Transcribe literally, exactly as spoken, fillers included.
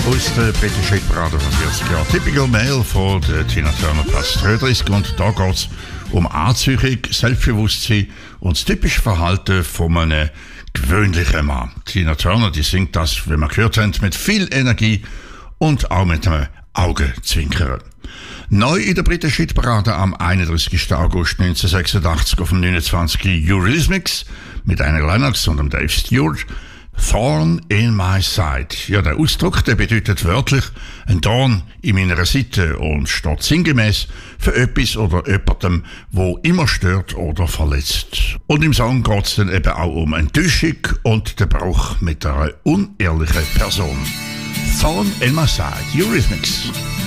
Aus der britischen Hitparade von vierzig Jahren. Typical Male von der Tina Turner passt dreißig und da geht es um Anziehung, Selbstbewusstsein und das typische Verhalten von einem gewöhnlichen Mann. Tina Turner, die singt das, wie wir gehört haben, mit viel Energie und auch mit einem Augenzwinkern. Neu in der britischen Hitparade am einunddreißigsten August neunzehnhundertsechsundachtzig auf dem neunundzwanzig Eurythmics mit einer Lennox und dem Dave Stewart. Thorn in my side. Ja, der Ausdruck, der bedeutet wörtlich ein Dorn in meiner Seite und steht sinngemäß für etwas oder jemandem, wo immer stört oder verletzt. Und im Song geht es dann eben auch um Enttäuschung und den Bruch mit einer unehrlichen Person. Thorn in my side, Eurythmics.